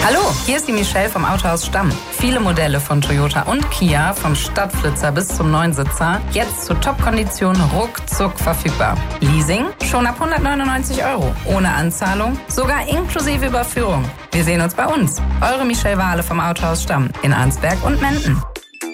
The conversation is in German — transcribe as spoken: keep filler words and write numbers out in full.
Hallo, hier ist die Michelle vom Autohaus Stamm. Viele Modelle von Toyota und Kia, vom Stadtflitzer bis zum Neunsitzer, jetzt zu Top-Konditionen ruckzuck verfügbar. Leasing schon ab hundertneunundneunzig Euro, ohne Anzahlung, sogar inklusive Überführung. Wir sehen uns bei uns. Eure Michelle Wahle vom Autohaus Stamm in Arnsberg und Menden.